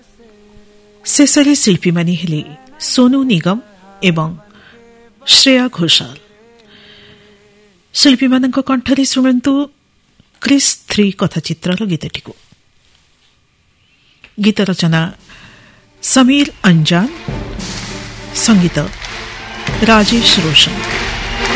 ଶେଷରେ ଶିଳ୍ପୀମାନେ ହେଲେ ସୋନୁ ନିଗମ ଏବଂ ଶ୍ରେୟା ଘୋଷାଲ। ଶିଳ୍ପୀମାନଙ୍କ କଣ୍ଠରେ ଶୁଣନ୍ତୁ କ୍ରିସ୍ 3 କଥାଚିତ୍ରର ଗୀତଟିକୁ। ଗୀତ ରଚନା ସମୀର अंजान, संगीत राजेश रोशन।